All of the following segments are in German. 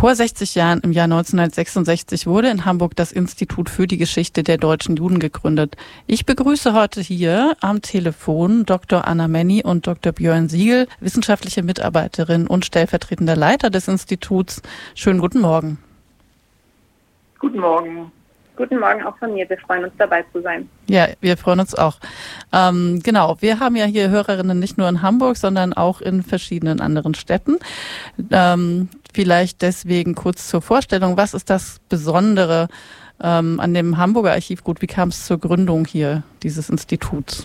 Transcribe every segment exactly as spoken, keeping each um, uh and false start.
Vor sechzig Jahren, im Jahr neunzehnhundertsechsundsechzig, wurde in Hamburg das Institut für die Geschichte der deutschen Juden gegründet. Ich begrüße heute hier am Telefon Doktor Anna Menny und Doktor Björn Siegel, wissenschaftliche Mitarbeiterin und stellvertretender Leiter des Instituts. Schönen guten Morgen. Guten Morgen. Guten Morgen auch von mir. Wir freuen uns, dabei zu sein. Ja, wir freuen uns auch. Ähm, genau, wir haben ja hier Hörerinnen nicht nur in Hamburg, sondern auch in verschiedenen anderen Städten. Ähm, vielleicht deswegen kurz zur Vorstellung. Was ist das Besondere ähm, an dem Hamburger Archivgut? Wie kam es zur Gründung hier dieses Instituts?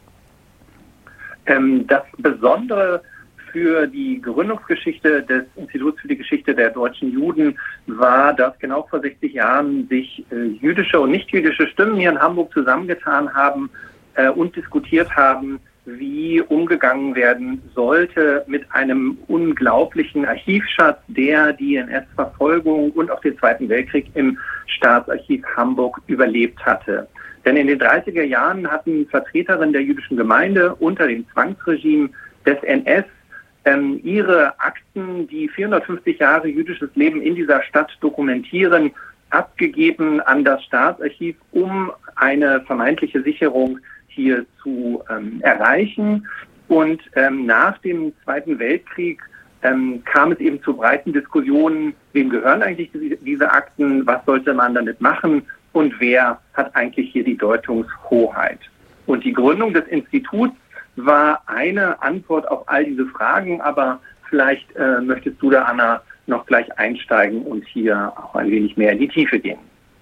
Ähm, das Besondere für die Gründungsgeschichte des Instituts für die Geschichte der deutschen Juden war, dass genau vor sechzig Jahren sich äh, jüdische und nicht-jüdische Stimmen hier in Hamburg zusammengetan haben äh, und diskutiert haben, wie umgegangen werden sollte mit einem unglaublichen Archivschatz, der die N S-Verfolgung und auch den Zweiten Weltkrieg im Staatsarchiv Hamburg überlebt hatte. Denn in den dreißiger Jahren hatten Vertreterinnen der jüdischen Gemeinde unter dem Zwangsregime des N S Ähm, ihre Akten, die vierhundertfünfzig Jahre jüdisches Leben in dieser Stadt dokumentieren, abgegeben an das Staatsarchiv, um eine vermeintliche Sicherung hier zu ähm, erreichen. Und ähm, nach dem Zweiten Weltkrieg ähm, kam es eben zu breiten Diskussionen, wem gehören eigentlich diese, diese Akten, was sollte man damit machen und wer hat eigentlich hier die Deutungshoheit. Und die Gründung des Instituts war eine Antwort auf all diese Fragen, aber vielleicht äh, möchtest du da, Anna, noch gleich einsteigen und hier auch ein wenig mehr in die Tiefe gehen.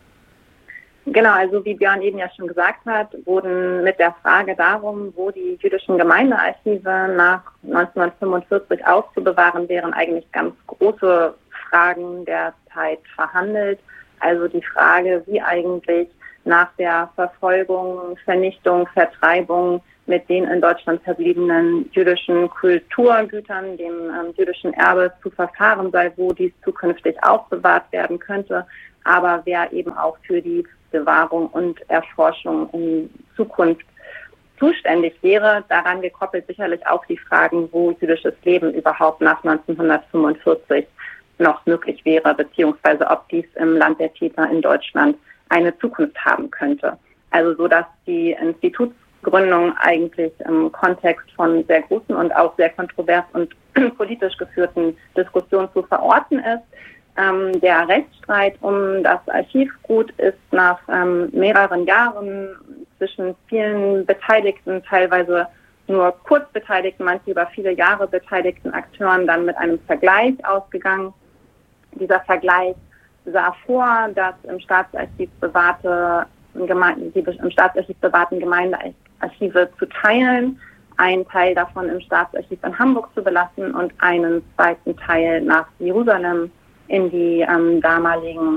Genau, also wie Björn eben ja schon gesagt hat, wurden mit der Frage darum, wo die jüdischen Gemeindearchive nach neunzehnhundertfünfundvierzig aufzubewahren wären, eigentlich ganz große Fragen der Zeit verhandelt. Also die Frage, wie eigentlich nach der Verfolgung, Vernichtung, Vertreibung mit den in Deutschland verbliebenen jüdischen Kulturgütern, dem ähm, jüdischen Erbe zu verfahren sei, wo dies zukünftig aufbewahrt werden könnte, aber wer eben auch für die Bewahrung und Erforschung in Zukunft zuständig wäre. Daran gekoppelt sicherlich auch die Fragen, wo jüdisches Leben überhaupt nach neunzehnhundertfünfundvierzig noch möglich wäre, beziehungsweise ob dies im Land der Täter in Deutschland eine Zukunft haben könnte. Also so, dass die Institutsgründung eigentlich im Kontext von sehr großen und auch sehr kontrovers und politisch geführten Diskussionen zu verorten ist. Ähm, der Rechtsstreit um das Archivgut ist nach ähm, mehreren Jahren zwischen vielen Beteiligten, teilweise nur kurz beteiligten, manche über viele Jahre beteiligten Akteuren dann mit einem Vergleich ausgegangen. Dieser Vergleich sah vor, dass im Staatsarchiv bewahrte Gemeinde, die im Staatsarchiv bewahrten Gemeindearchive zu teilen, einen Teil davon im Staatsarchiv in Hamburg zu belassen und einen zweiten Teil nach Jerusalem in die ähm, damaligen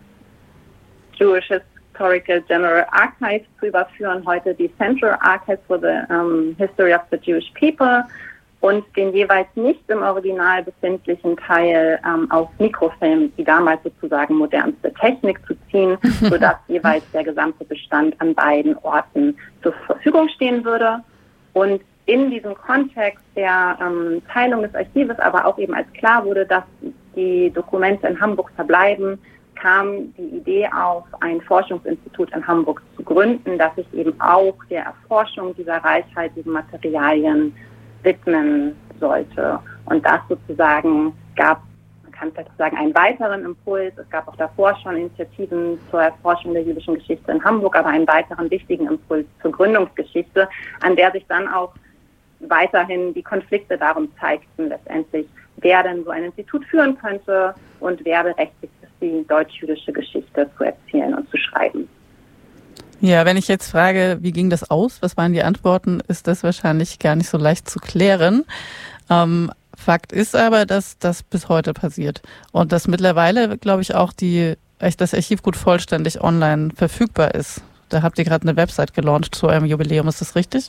Jewish Historical General Archives zu überführen, heute die Central Archives for the um, History of the Jewish People, und den jeweils nicht im Original befindlichen Teil ähm, auf Mikrofilm, die damals sozusagen modernste Technik, zu ziehen, sodass jeweils der gesamte Bestand an beiden Orten zur Verfügung stehen würde. Und in diesem Kontext der ähm, Teilung des Archives, aber auch eben als klar wurde, dass die Dokumente in Hamburg verbleiben, kam die Idee auf, ein Forschungsinstitut in Hamburg zu gründen, das sich eben auch der Erforschung dieser reichhaltigen Materialien widmen sollte. Und das sozusagen gab, man kann vielleicht sagen, einen weiteren Impuls. Es gab auch davor schon Initiativen zur Erforschung der jüdischen Geschichte in Hamburg, aber einen weiteren wichtigen Impuls zur Gründungsgeschichte, an der sich dann auch weiterhin die Konflikte darum zeigten, letztendlich, wer denn so ein Institut führen könnte und wer berechtigt ist, die deutsch-jüdische Geschichte zu erzählen und zu schreiben. Ja, wenn ich jetzt frage, wie ging das aus, was waren die Antworten, ist das wahrscheinlich gar nicht so leicht zu klären. Ähm, Fakt ist aber, dass das bis heute passiert und dass mittlerweile, glaube ich, auch die, das Archivgut vollständig online verfügbar ist. Da habt ihr gerade eine Website gelauncht zu eurem Jubiläum, ist das richtig?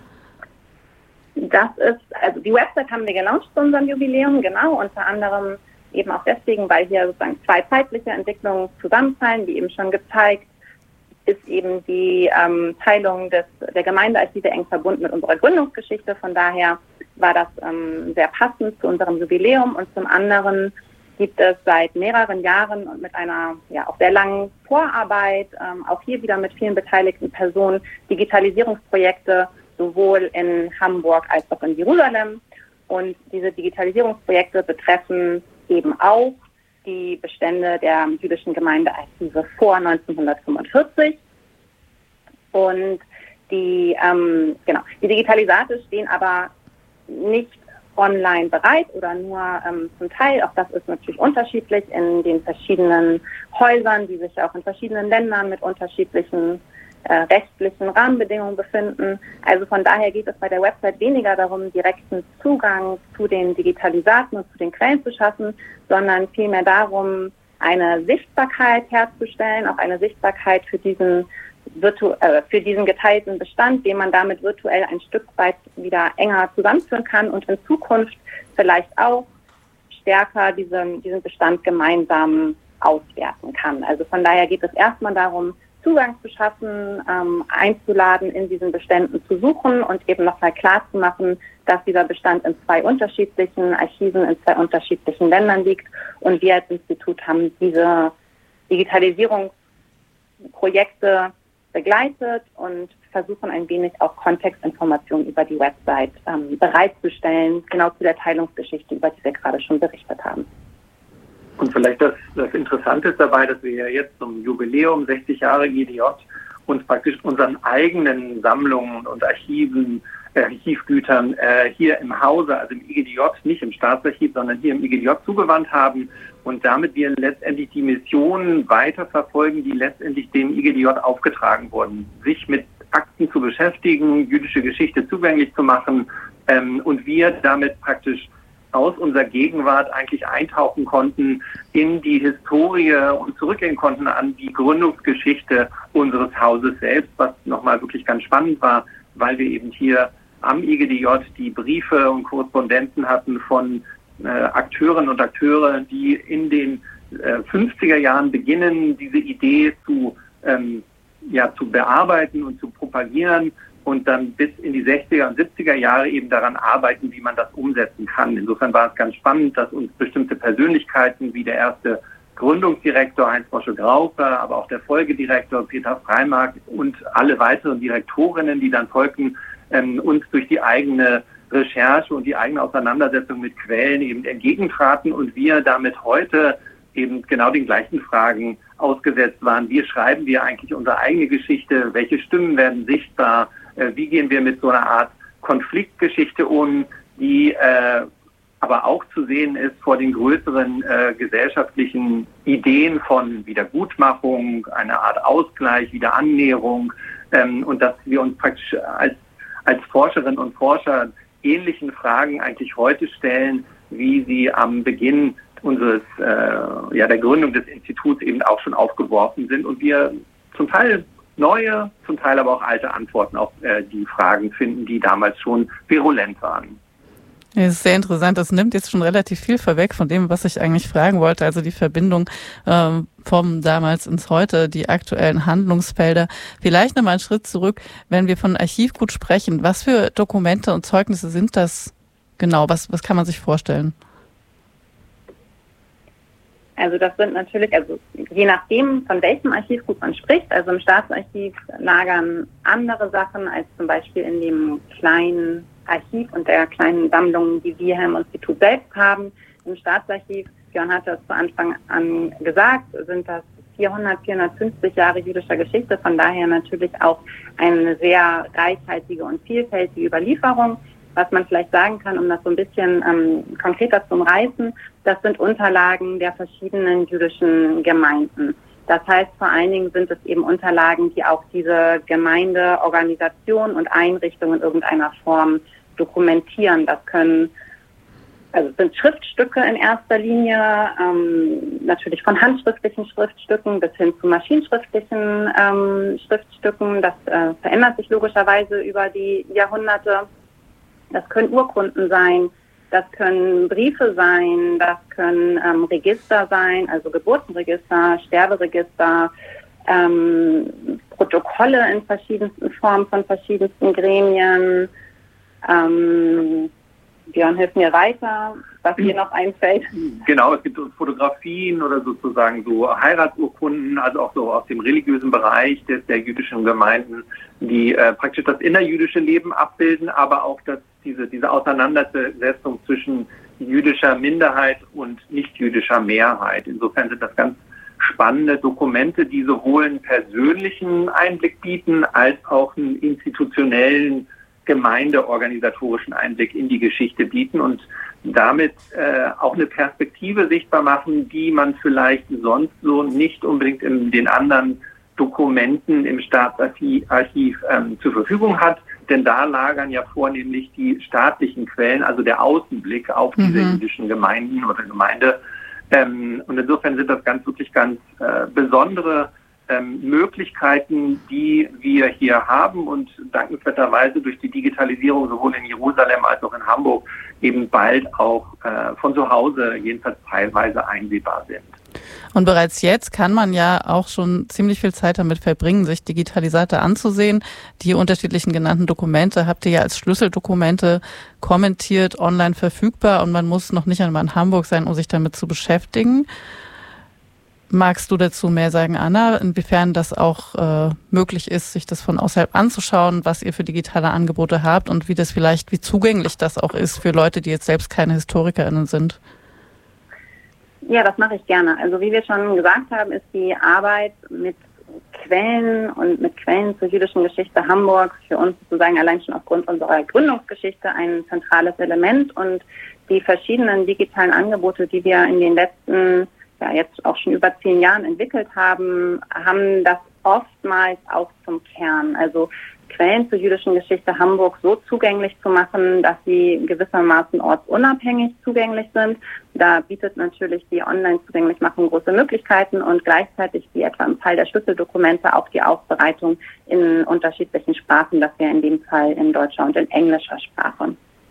Das ist, also die Website haben wir gelauncht zu unserem Jubiläum, genau, unter anderem eben auch deswegen, weil hier sozusagen zwei zeitliche Entwicklungen zusammenfallen, wie eben schon gezeigt, ist eben die ähm, Teilung des, der Gemeindearchive eng verbunden mit unserer Gründungsgeschichte. Von daher war das ähm, sehr passend zu unserem Jubiläum. Und zum anderen gibt es seit mehreren Jahren und mit einer ja auch sehr langen Vorarbeit, ähm, auch hier wieder mit vielen beteiligten Personen, Digitalisierungsprojekte sowohl in Hamburg als auch in Jerusalem. Und diese Digitalisierungsprojekte betreffen eben auch die Bestände der jüdischen Gemeindearchive vor neunzehnhundertfünfundvierzig. Und die, ähm, genau, die Digitalisate stehen aber nicht online bereit oder nur ähm, zum Teil. Auch das ist natürlich unterschiedlich in den verschiedenen Häusern, die sich auch in verschiedenen Ländern mit unterschiedlichen äh, rechtlichen Rahmenbedingungen befinden. Also von daher geht es bei der Website weniger darum, direkten Zugang zu den Digitalisaten und zu den Quellen zu schaffen, sondern vielmehr darum, eine Sichtbarkeit herzustellen, auch eine Sichtbarkeit für diesen Virtu- äh, für diesen geteilten Bestand, den man damit virtuell ein Stück weit wieder enger zusammenführen kann und in Zukunft vielleicht auch stärker diesen, diesen Bestand gemeinsam auswerten kann. Also von daher geht es erstmal darum, Zugang zu schaffen, ähm, einzuladen, in diesen Beständen zu suchen und eben nochmal klar zu machen, dass dieser Bestand in zwei unterschiedlichen Archiven, in zwei unterschiedlichen Ländern liegt. Und wir als Institut haben diese Digitalisierungsprojekte begleitet und versuchen ein wenig auch Kontextinformationen über die Website ähm, bereitzustellen, genau zu der Teilungsgeschichte, über die wir gerade schon berichtet haben. Und vielleicht das, das Interessante ist dabei, dass wir ja jetzt zum Jubiläum sechzig Jahre I G D J uns praktisch unseren eigenen Sammlungen und Archiven, äh, Archivgütern äh, hier im Hause, also im I G D J, nicht im Staatsarchiv, sondern hier im I G D J zugewandt haben und damit wir letztendlich die Missionen weiterverfolgen, die letztendlich dem I G D J aufgetragen wurden, sich mit Akten zu beschäftigen, jüdische Geschichte zugänglich zu machen ähm, und wir damit praktisch aus unserer Gegenwart eigentlich eintauchen konnten in die Historie und zurückgehen konnten an die Gründungsgeschichte unseres Hauses selbst, was nochmal wirklich ganz spannend war, weil wir eben hier am I G D J die Briefe und Korrespondenzen hatten von äh, Akteurinnen und Akteure, die in den äh, fünfziger Jahren beginnen, diese Idee zu, ähm, ja, zu bearbeiten und zu propagieren und dann bis in die sechziger und siebziger Jahre eben daran arbeiten, wie man das umsetzen kann. Insofern war es ganz spannend, dass uns bestimmte Persönlichkeiten wie der erste Gründungsdirektor Heinz-Mosche-Graupe, aber auch der Folgedirektor Peter Freimark und alle weiteren Direktorinnen, die dann folgten, ähm, uns durch die eigene Recherche und die eigene Auseinandersetzung mit Quellen eben entgegentraten und wir damit heute eben genau den gleichen Fragen ausgesetzt waren. Wie schreiben wir eigentlich unsere eigene Geschichte? Welche Stimmen werden sichtbar? Äh, wie gehen wir mit so einer Art Konfliktgeschichte um, die äh, aber auch zu sehen ist vor den größeren äh, gesellschaftlichen Ideen von Wiedergutmachung, einer Art Ausgleich, Wiederannäherung ähm, und dass wir uns praktisch als, als Forscherinnen und Forscher ähnlichen Fragen eigentlich heute stellen, wie sie am Beginn unseres, äh, ja, der Gründung des Instituts eben auch schon aufgeworfen sind und wir zum Teil neue, zum Teil aber auch alte Antworten auf äh, die Fragen finden, die damals schon virulent waren. Das ist sehr interessant. Das nimmt jetzt schon relativ viel vorweg von dem, was ich eigentlich fragen wollte. Also die Verbindung ähm, vom damals ins Heute, die aktuellen Handlungsfelder. Vielleicht nochmal einen Schritt zurück, wenn wir von Archivgut sprechen. Was für Dokumente und Zeugnisse sind das genau? Was, was kann man sich vorstellen? Also das sind natürlich, also je nachdem, von welchem Archivgut man spricht, also im Staatsarchiv lagern andere Sachen als zum Beispiel in dem kleinen Archiv und der kleinen Sammlung, die wir im Institut selbst haben. Im Staatsarchiv, Björn hat das zu Anfang an gesagt, sind das vierhundert, vierhundertfünfzig Jahre jüdischer Geschichte, von daher natürlich auch eine sehr reichhaltige und vielfältige Überlieferung. Was man vielleicht sagen kann, um das so ein bisschen ähm, konkreter zu umreißen, das sind Unterlagen der verschiedenen jüdischen Gemeinden. Das heißt, vor allen Dingen sind es eben Unterlagen, die auch diese Gemeindeorganisation und Einrichtung in irgendeiner Form dokumentieren. Das können, also sind Schriftstücke in erster Linie, ähm, natürlich von handschriftlichen Schriftstücken bis hin zu maschinenschriftlichen ähm, Schriftstücken. Das äh, verändert sich logischerweise über die Jahrhunderte. Das können Urkunden sein, das können Briefe sein, das können ähm, Register sein, also Geburtenregister, Sterberegister, ähm, Protokolle in verschiedensten Formen von verschiedensten Gremien. Ähm, Björn, hilft mir weiter. was mir noch einfällt. Genau, es gibt Fotografien oder sozusagen so Heiratsurkunden, also auch so aus dem religiösen Bereich des, der jüdischen Gemeinden, die äh, praktisch das innerjüdische Leben abbilden, aber auch das, diese, diese Auseinandersetzung zwischen jüdischer Minderheit und nicht-jüdischer Mehrheit. Insofern sind das ganz spannende Dokumente, die sowohl einen persönlichen Einblick bieten, als auch einen institutionellen, gemeindeorganisatorischen Einblick in die Geschichte bieten und damit äh, auch eine Perspektive sichtbar machen, die man vielleicht sonst so nicht unbedingt in den anderen Dokumenten im Staatsarchiv Archiv, ähm, zur Verfügung hat. Denn da lagern ja vornehmlich die staatlichen Quellen, also der Außenblick auf diese mhm. jüdischen Gemeinden oder Gemeinde. Ähm, und insofern sind das ganz wirklich ganz äh, besondere ähm, Möglichkeiten, die wir hier haben und dankenswerterweise durch die Digitalisierung sowohl in Jerusalem als auch in Hamburg eben bald auch äh, von zu Hause jedenfalls teilweise einsehbar sind. Und bereits jetzt kann man ja auch schon ziemlich viel Zeit damit verbringen, sich Digitalisate anzusehen. Die unterschiedlichen genannten Dokumente habt ihr ja als Schlüsseldokumente kommentiert, online verfügbar und man muss noch nicht einmal in Hamburg sein, um sich damit zu beschäftigen. Magst du dazu mehr sagen, Anna, inwiefern das auch äh, möglich ist, sich das von außerhalb anzuschauen, was ihr für digitale Angebote habt und wie das vielleicht, wie zugänglich das auch ist für Leute, die jetzt selbst keine HistorikerInnen sind? Ja, das mache ich gerne. Also wie wir schon gesagt haben, ist die Arbeit mit Quellen und mit Quellen zur jüdischen Geschichte Hamburgs für uns sozusagen allein schon aufgrund unserer Gründungsgeschichte ein zentrales Element und die verschiedenen digitalen Angebote, die wir in den letzten, ja jetzt auch schon über zehn Jahren entwickelt haben, haben das oftmals auch zum Kern. Also Quellen zur jüdischen Geschichte Hamburg so zugänglich zu machen, dass sie gewissermaßen ortsunabhängig zugänglich sind. Da bietet natürlich die Online-Zugänglichmachung große Möglichkeiten und gleichzeitig, wie etwa im Fall der Schlüsseldokumente, auch die Aufbereitung in unterschiedlichen Sprachen, das wäre in dem Fall in deutscher und in englischer Sprache.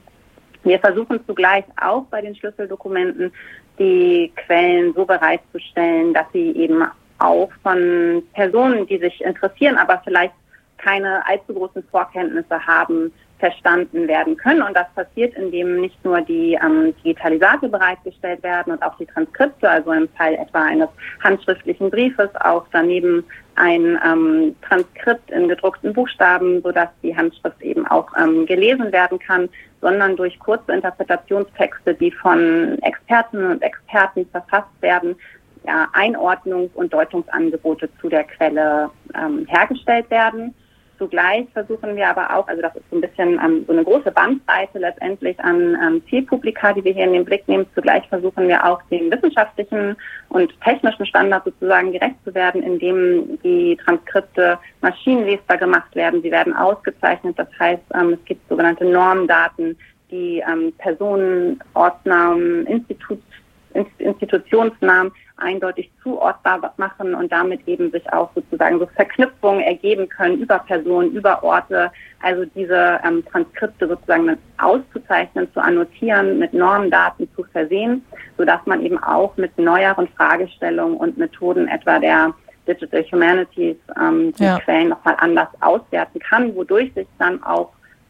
Wir versuchen zugleich auch bei den Schlüsseldokumenten die Quellen so bereitzustellen, dass sie eben auch von Personen, die sich interessieren, aber vielleicht keine allzu großen Vorkenntnisse haben, verstanden werden können. Und das passiert, indem nicht nur die ähm, Digitalisate bereitgestellt werden und auch die Transkripte, also im Fall etwa eines handschriftlichen Briefes, auch daneben ein ähm, Transkript in gedruckten Buchstaben, sodass die Handschrift eben auch ähm, gelesen werden kann, sondern durch kurze Interpretationstexte, die von Expertinnen und Experten verfasst werden, ja, Einordnungs- und Deutungsangebote zu der Quelle ähm, hergestellt werden. Zugleich versuchen wir aber auch, also das ist so ein bisschen ähm, so eine große Bandbreite letztendlich an ähm, Zielpublika, die wir hier in den Blick nehmen. Zugleich versuchen wir auch den wissenschaftlichen und technischen Standards sozusagen gerecht zu werden, indem die Transkripte maschinenlesbar gemacht werden. Sie werden ausgezeichnet, das heißt, ähm, es gibt sogenannte Normdaten, die ähm, Personen, Ortsnamen, Institut, Institutionsnamen eindeutig zuordbar machen und damit eben sich auch sozusagen so Verknüpfungen ergeben können über Personen, über Orte, also diese ähm, Transkripte sozusagen auszuzeichnen, zu annotieren, mit Normdaten zu versehen, sodass man eben auch mit neueren Fragestellungen und Methoden etwa der Digital Humanities ähm, die ja. Quellen nochmal anders auswerten kann, wodurch sich dann auch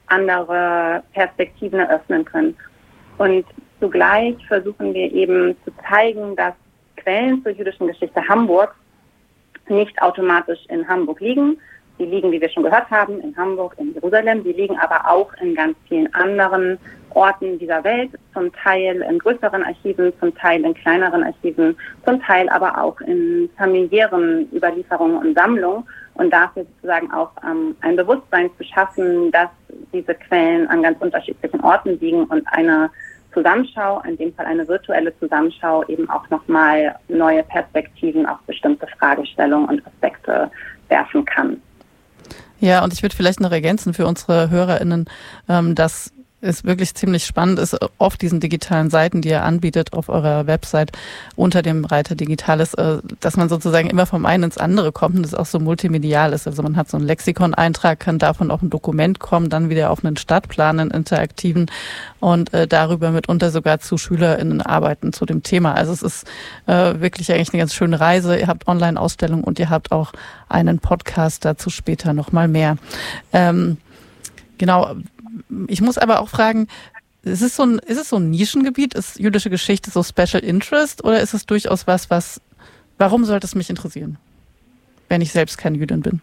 andere Perspektiven eröffnen können. Und zugleich versuchen wir eben zu zeigen, dass Quellen zur jüdischen Geschichte Hamburgs nicht automatisch in Hamburg liegen. Die liegen, wie wir schon gehört haben, in Hamburg, in Jerusalem. Die liegen aber auch in ganz vielen anderen Orten dieser Welt, zum Teil in größeren Archiven, zum Teil in kleineren Archiven, zum Teil aber auch in familiären Überlieferungen und Sammlungen. Und dafür sozusagen auch ähm, ein Bewusstsein zu schaffen, dass diese Quellen an ganz unterschiedlichen Orten liegen und eine Zusammenschau, in dem Fall eine virtuelle Zusammenschau, eben auch nochmal neue Perspektiven auf bestimmte Fragestellungen und Aspekte werfen kann. Ja, und ich würde vielleicht noch ergänzen für unsere HörerInnen, dass es wirklich ziemlich spannend ist, auf diesen digitalen Seiten, die ihr anbietet, auf eurer Website unter dem Reiter Digitales, dass man sozusagen immer vom einen ins andere kommt und das auch so multimedial ist. Also man hat so einen Lexikon-Eintrag, kann davon auf ein Dokument kommen, dann wieder auf einen Stadtplan, einen interaktiven und äh, darüber mitunter sogar zu SchülerInnen arbeiten zu dem Thema. Also es ist äh, wirklich eigentlich eine ganz schöne Reise. Ihr habt Online-Ausstellungen und ihr habt auch einen Podcast, dazu später nochmal mehr. Ähm, genau. Ich muss aber auch fragen, ist es so ein, ist es so ein Nischengebiet? Ist jüdische Geschichte so Special Interest oder ist es durchaus was, was, warum sollte es mich interessieren, wenn ich selbst keine Jüdin bin?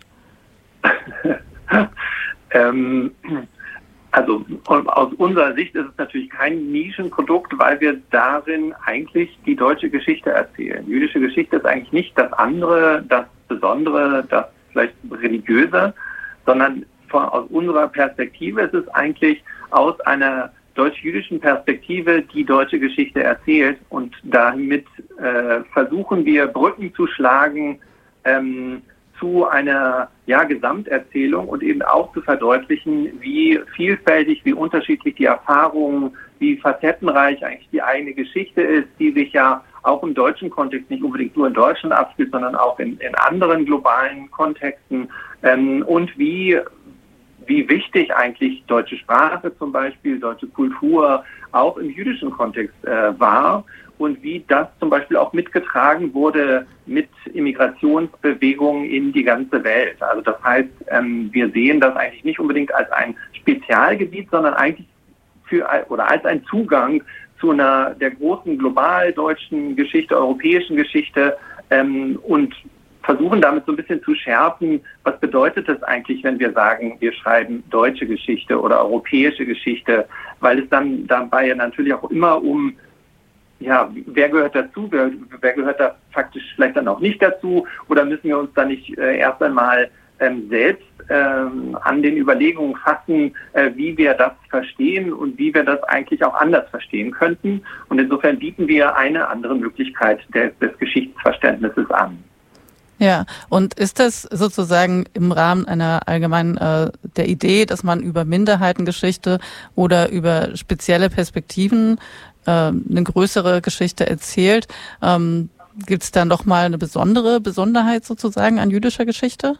ähm, also aus unserer Sicht ist es natürlich kein Nischenprodukt, weil wir darin eigentlich die deutsche Geschichte erzählen. Jüdische Geschichte ist eigentlich nicht das andere, das Besondere, das vielleicht Religiöse, sondern von, aus unserer Perspektive ist es eigentlich aus einer deutsch-jüdischen Perspektive die deutsche Geschichte erzählt und damit äh, versuchen wir Brücken zu schlagen ähm, zu einer ja, Gesamterzählung und eben auch zu verdeutlichen, wie vielfältig, wie unterschiedlich die Erfahrungen, wie facettenreich eigentlich die eigene Geschichte ist, die sich ja auch im deutschen Kontext nicht unbedingt nur in Deutschland abspielt, sondern auch in, in anderen globalen Kontexten ähm, und wie wie wichtig eigentlich deutsche Sprache zum Beispiel, deutsche Kultur auch im jüdischen Kontext äh, war und wie das zum Beispiel auch mitgetragen wurde mit Immigrationsbewegungen in die ganze Welt. Also das heißt, ähm, wir sehen das eigentlich nicht unbedingt als ein Spezialgebiet, sondern eigentlich für oder als ein Zugang zu einer der großen global deutschen Geschichte, europäischen Geschichte ähm, und versuchen damit so ein bisschen zu schärfen, was bedeutet das eigentlich, wenn wir sagen, wir schreiben deutsche Geschichte oder europäische Geschichte, weil es dann dabei ja natürlich auch immer um, ja, wer gehört dazu, wer, wer gehört da faktisch vielleicht dann auch nicht dazu oder müssen wir uns da nicht äh, erst einmal ähm, selbst ähm, an den Überlegungen fassen, äh, wie wir das verstehen und wie wir das eigentlich auch anders verstehen könnten. Und insofern bieten wir eine andere Möglichkeit des, des Geschichtsverständnisses an. Ja, und ist das sozusagen im Rahmen einer allgemeinen äh, der Idee, dass man über Minderheitengeschichte oder über spezielle Perspektiven äh, eine größere Geschichte erzählt? Ähm, gibt es da noch mal eine besondere Besonderheit sozusagen an jüdischer Geschichte?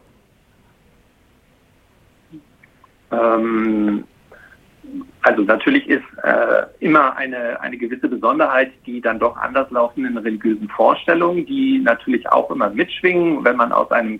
Ähm Also natürlich ist äh, immer eine, eine gewisse Besonderheit, die dann doch anders laufenden religiösen Vorstellungen, die natürlich auch immer mitschwingen, wenn man aus einem